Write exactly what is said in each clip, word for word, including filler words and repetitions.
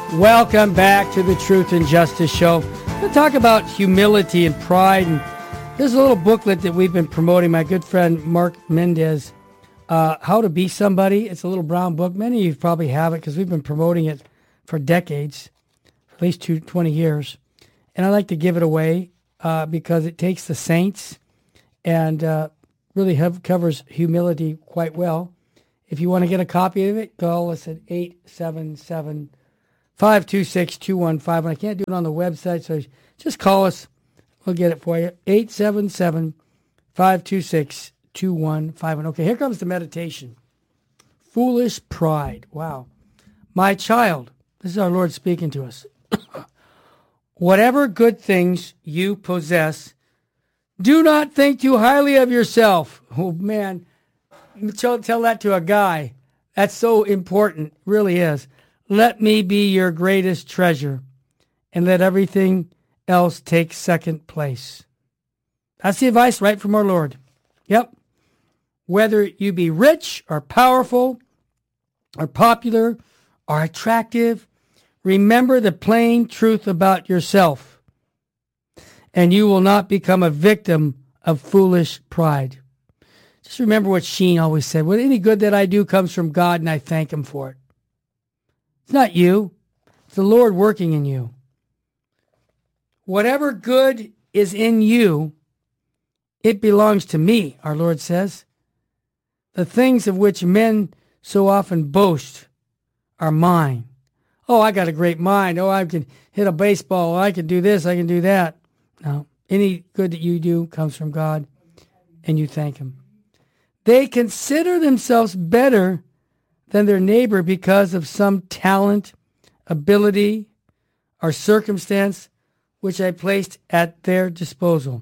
Welcome back to the Truth and Justice Show. We're going to talk about humility and pride. And there's a little booklet that we've been promoting, my good friend Mark Mendez, uh, How to Be Somebody. It's a little brown book. Many of you probably have it because we've been promoting it for decades, for at least two, twenty years. And I like to give it away uh, because it takes the saints and uh, really have, covers humility quite well. If you want to get a copy of it, call us at eight seven seven, five two six, two one five one. I can't do it on the website, so just call us. We'll get it for you. eight seven seven, five two six, two one five one. Okay, here comes the meditation. Foolish pride. Wow. My child, this is our Lord speaking to us. Whatever good things you possess, do not think too highly of yourself. Oh, man. Tell, tell that to a guy. That's so important. Really is. Let me be your greatest treasure, and let everything else take second place. That's the advice right from our Lord. Yep. Whether you be rich or powerful or popular or attractive, remember the plain truth about yourself, and you will not become a victim of foolish pride. Just remember what Sheen always said. Well, any good that I do comes from God, and I thank him for it. It's not you. It's the Lord working in you. Whatever good is in you, it belongs to me, our Lord says. The things of which men so often boast are mine. Oh, I got a great mind. Oh, I can hit a baseball. I can do this. I can do that. No, any good that you do comes from God, and you thank him. They consider themselves better than their neighbor because of some talent, ability, or circumstance which I placed at their disposal.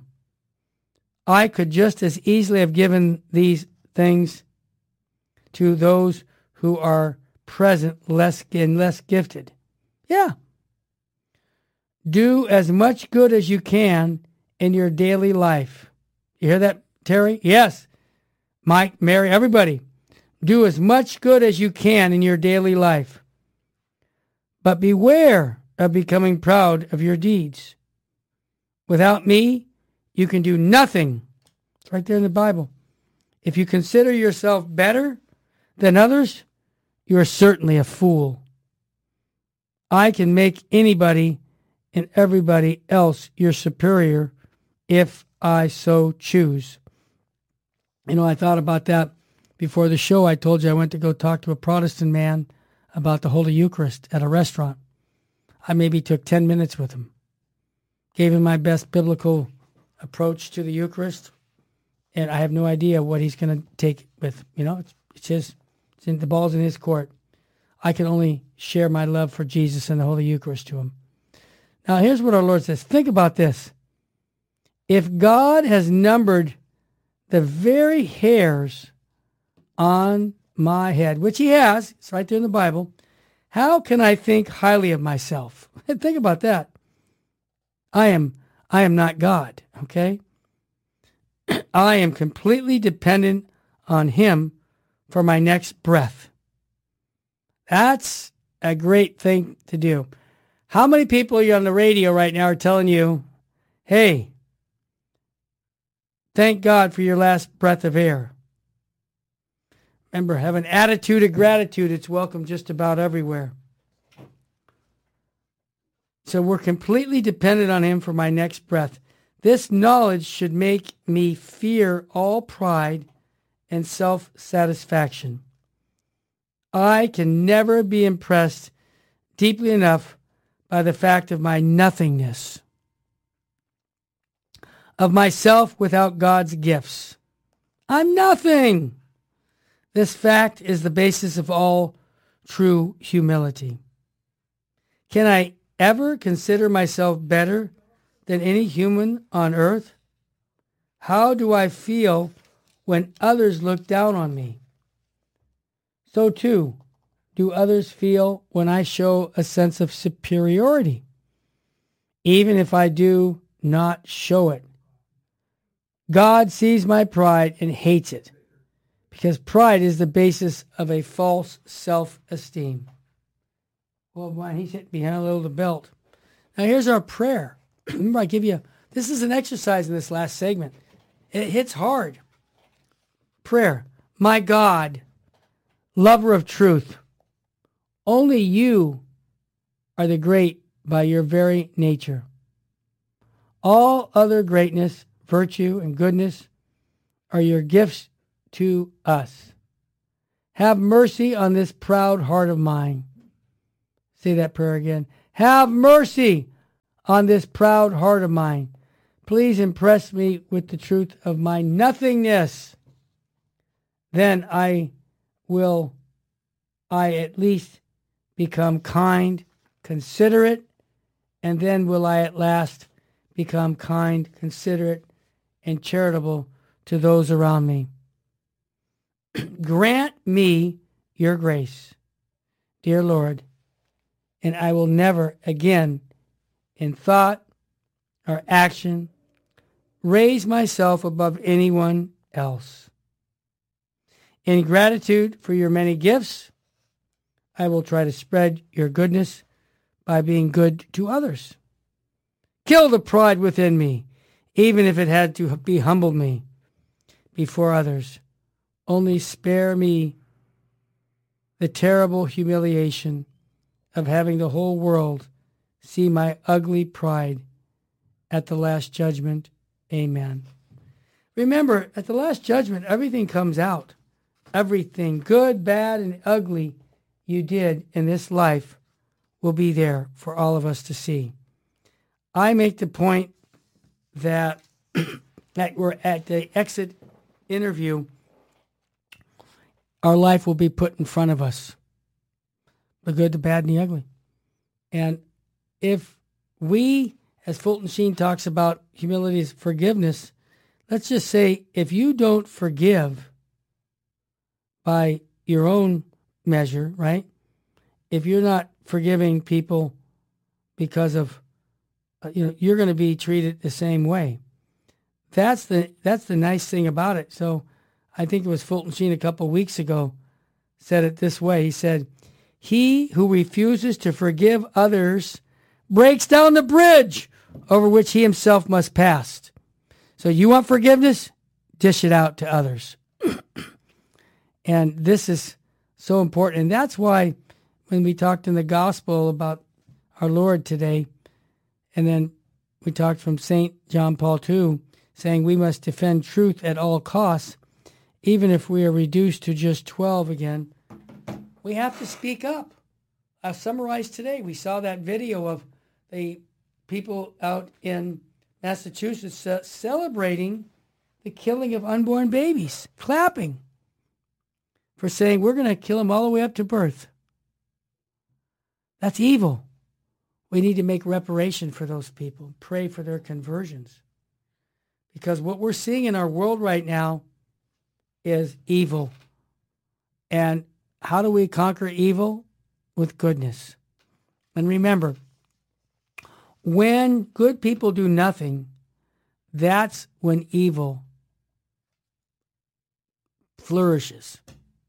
I could just as easily have given these things to those who are present less and less gifted. Yeah. Do as much good as you can in your daily life. You hear that, Terry? Yes. Mike, Mary, everybody. Do as much good as you can in your daily life. But beware of becoming proud of your deeds. Without me, you can do nothing. It's right there in the Bible. If you consider yourself better than others, you are certainly a fool. I can make anybody and everybody else your superior if I so choose. You know, I thought about that before the show. I told you I went to go talk to a Protestant man about the Holy Eucharist at a restaurant. I maybe took ten minutes with him. Gave him my best biblical approach to the Eucharist. And I have no idea what he's going to take with, you know, it's, it's his, it's in, the ball's in his court. I can only share my love for Jesus and the Holy Eucharist to him. Now, here's what our Lord says. Think about this. If God has numbered the very hairs on my head, which he has, it's right there in the Bible, how can I think highly of myself? Think about that. I am, I am not God, okay? I am completely dependent on him for my next breath. That's a great thing to do. How many people on the radio right now are telling you, hey, thank God for your last breath of air? Remember, have an attitude of gratitude. It's welcome just about everywhere. So we're completely dependent on him for my next breath. This knowledge should make me fear all pride and self-satisfaction. I can never be impressed deeply enough by the fact of my nothingness, of myself without God's gifts. I'm nothing. This fact is the basis of all true humility. Can I ever consider myself better than any human on earth? How do I feel when others look down on me? So too, do others feel when I show a sense of superiority, even if I do not show it. God sees my pride and hates it, because pride is the basis of a false self-esteem. Well, man, he's hit behind a little the belt. Now, here's our prayer. Remember, I give you, this is an exercise in this last segment. It hits hard. Prayer. My God, lover of truth, only you are the great by your very nature. All other greatness, virtue, and goodness are your gifts to us. Have mercy on this proud heart of mine. Say that prayer again. Have mercy on this proud heart of mine. Please impress me with the truth of my nothingness. Then I will, I at least become kind, considerate, and then will I at last become kind, considerate, and charitable to those around me. Grant me your grace, dear Lord, and I will never again, in thought or action, raise myself above anyone else. In gratitude for your many gifts, I will try to spread your goodness by being good to others. Kill the pride within me, even if it had to be humbled me before others. Only spare me the terrible humiliation of having the whole world see my ugly pride at the last judgment. Amen. Remember, at the last judgment, everything comes out. Everything, good, bad, and ugly you did in this life will be there for all of us to see. I make the point that, that we're at the exit interview, our life will be put in front of us. The good, the bad, and the ugly. And if we, as Fulton Sheen talks about humility is forgiveness, let's just say if you don't forgive by your own measure, right? If you're not forgiving people because of, uh, you know, you're going to be treated the same way. That's the that's the nice thing about it. So I think it was Fulton Sheen a couple of weeks ago said it this way. He said, he who refuses to forgive others breaks down the bridge over which he himself must pass. So you want forgiveness? Dish it out to others. And this is so important. And that's why when we talked in the gospel about our Lord today, and then we talked from Saint John Paul the Second, saying we must defend truth at all costs, even if we are reduced to just twelve again, we have to speak up. I've summarized today. We saw that video of the people out in Massachusetts uh, celebrating the killing of unborn babies, clapping for saying we're going to kill them all the way up to birth. That's evil. We need to make reparation for those people, pray for their conversions. Because what we're seeing in our world right now is evil. And how do we conquer evil? With goodness. And remember, when good people do nothing, that's when evil flourishes.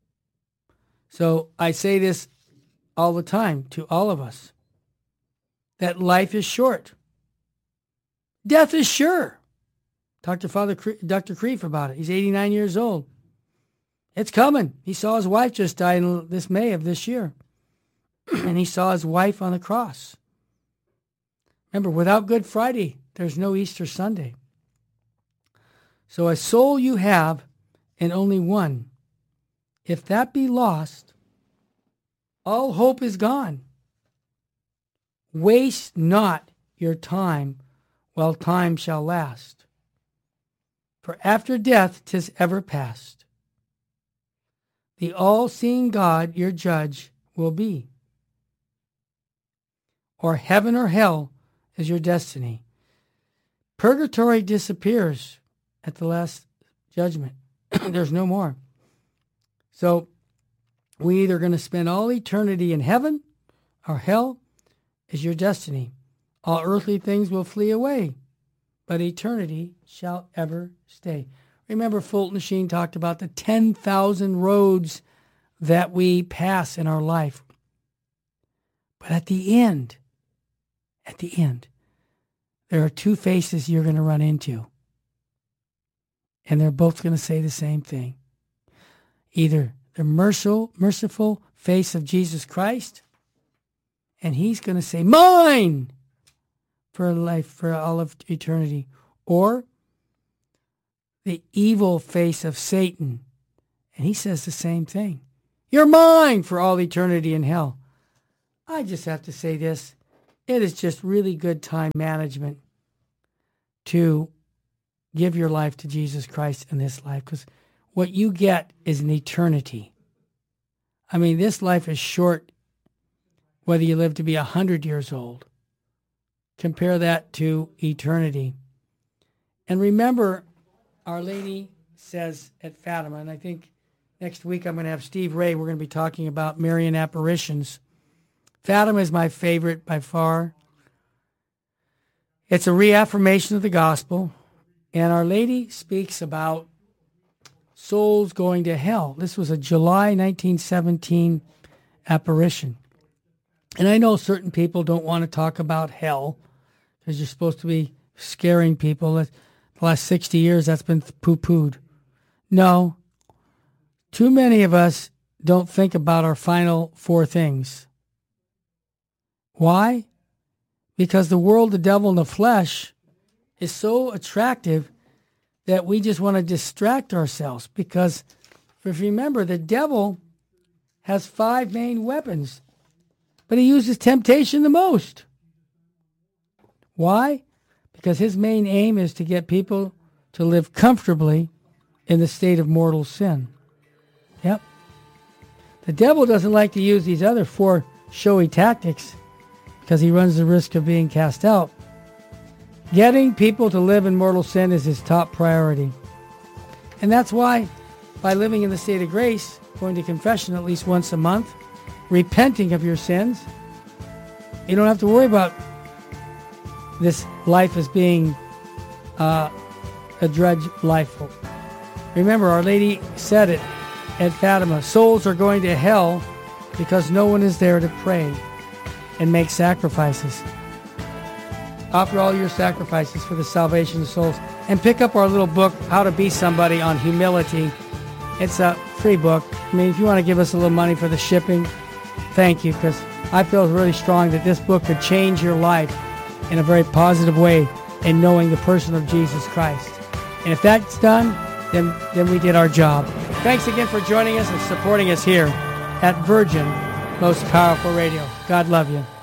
So I say this all the time to all of us, that life is short. Death is sure. Talk to Father Cre- Doctor Kreef about it. He's eighty-nine years old. It's coming. He saw his wife just die in this May of this year. And he saw his wife on the cross. Remember, without Good Friday, there's no Easter Sunday. So a soul you have, and only one, if that be lost, all hope is gone. Waste not your time while time shall last. For after death 'tis ever past. The all-seeing God your judge will be. Or heaven or hell is your destiny. Purgatory disappears at the last judgment. There's no more. So we either going to spend all eternity in heaven or hell is your destiny. All earthly things will flee away, but eternity shall ever stay. Remember, Fulton Sheen talked about the ten thousand roads that we pass in our life. But at the end, at the end, there are two faces you're going to run into. And they're both going to say the same thing. Either the merciful, merciful face of Jesus Christ, and he's going to say, mine, for life, for all of eternity. Or the evil face of Satan, and he says the same thing. You're mine for all eternity in hell. I just have to say this. It is just really good time management to give your life to Jesus Christ in this life, because what you get is an eternity. I mean, this life is short, whether you live to be one hundred years old. Compare that to eternity. And remember, Our Lady says at Fatima, and I think next week I'm going to have Steve Ray, we're going to be talking about Marian apparitions. Fatima is my favorite by far. It's a reaffirmation of the gospel. And Our Lady speaks about souls going to hell. This was a July nineteen seventeen apparition. And I know certain people don't want to talk about hell because you're supposed to be scaring people. The last sixty years, that's been poo-pooed. No. Too many of us don't think about our final four things. Why? Because the world, the devil, and the flesh is so attractive that we just want to distract ourselves. Because if you remember, the devil has five main weapons, but he uses temptation the most. Why? Because his main aim is to get people to live comfortably in the state of mortal sin. Yep. The devil doesn't like to use these other four showy tactics because he runs the risk of being cast out. Getting people to live in mortal sin is his top priority. And that's why, by living in the state of grace, going to confession at least once a month, repenting of your sins, you don't have to worry about this life as being uh, a drudge life. Remember, Our Lady said it at Fatima, souls are going to hell because no one is there to pray and make sacrifices. Offer all your sacrifices for the salvation of souls. And pick up our little book, How to Be Somebody on Humility. It's a free book. I mean, if you want to give us a little money for the shipping, thank you, because I feel really strong that this book could change your life in a very positive way in knowing the person of Jesus Christ. And if that's done, then, then we did our job. Thanks again for joining us and supporting us here at Virgin Most Powerful Radio. God love you.